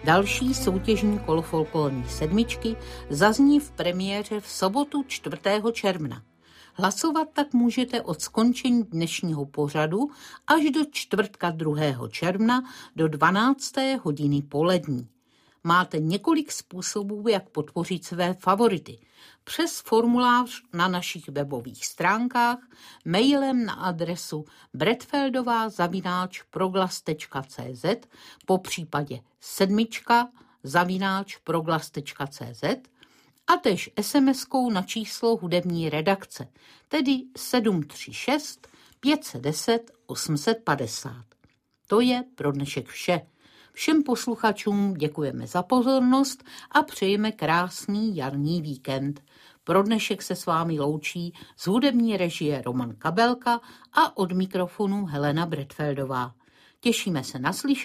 Další soutěžní kolo folklorní sedmičky zazní v premiéře v sobotu 4. června. Hlasovat tak můžete od skončení dnešního pořadu až do čtvrtka 2. června do 12. hodiny polední. Máte několik způsobů, jak podpořit své favority. Přes formulář na našich webových stránkách, mailem na adresu bretfeldová@proglas.cz, popřípadě sedmička@proglas.cz a též SMS-kou na číslo hudební redakce, tedy 736 510 850. To je pro dnešek vše. Všem posluchačům děkujeme za pozornost a přejeme krásný jarní víkend. Pro dnešek se s vámi loučí z hudební režie Roman Kabelka a od mikrofonu Helena Bretfeldová. Těšíme se na slyšení.